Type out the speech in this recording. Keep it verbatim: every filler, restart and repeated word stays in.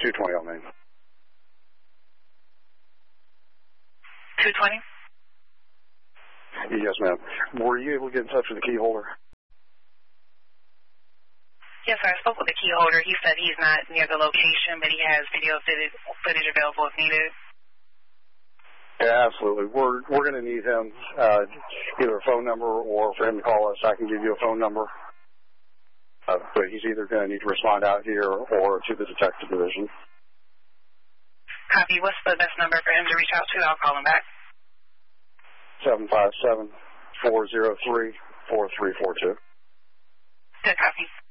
two twenty on Main. two twenty? Yes, ma'am. Were you able to get in touch with the key holder? Yes, sir. I spoke with the key holder. He said he's not near the location, but he has video footage available if needed. Yeah, absolutely. We're we're going to need him, uh, either a phone number or for him to call us. I can give you a phone number. Uh, but he's either going to need to respond out here or to the detective division. Copy. What's the best number for him to reach out to? I'll call him back. seven five seven, four zero three, four three four two. Good copy.